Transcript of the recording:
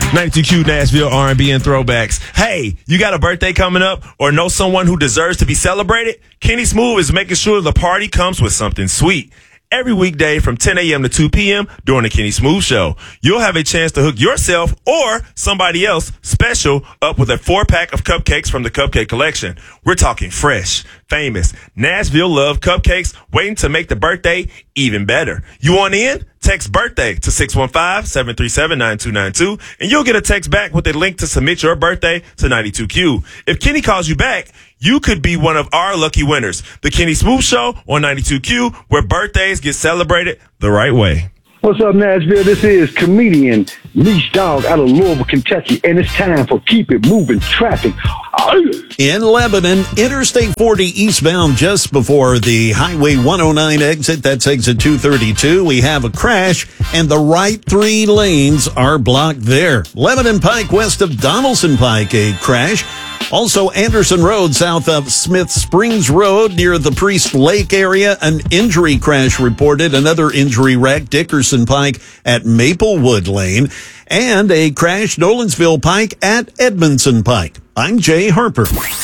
92Q Nashville R&B and throwbacks. Hey, you got a birthday coming up or know someone who deserves to be celebrated? Kenny Smooth is making sure the party comes with something sweet. Every weekday from 10 a.m. to 2 p.m. during the Kenny Smooth Show, you'll have a chance to hook yourself or somebody else special up with a 4-pack of cupcakes from the Cupcake Collection. We're talking fresh, famous, Nashville-loved cupcakes waiting to make the birthday even better. You want in? Text birthday to 615-737-9292, and you'll get a text back with a link to submit your birthday to 92Q. If Kenny calls you back, you could be one of our lucky winners. The Kenny Smooth Show on 92Q, where birthdays get celebrated the right way. What's up, Nashville? This is comedian Leash Dog out of Louisville, Kentucky, and it's time for Keep It Moving Traffic. In Lebanon, Interstate 40 eastbound just before the Highway 109 exit, that's exit 232, we have a crash, and the right 3 lanes are blocked there. Lebanon Pike west of Donaldson Pike, a crash. Also, Anderson Road south of Smith Springs Road near the Priest Lake area, an injury crash reported. Another injury wreck, Dickerson Pike at Maplewood Lane, and a crash, Nolensville Pike at Edmondson Pike. I'm Jay Harper.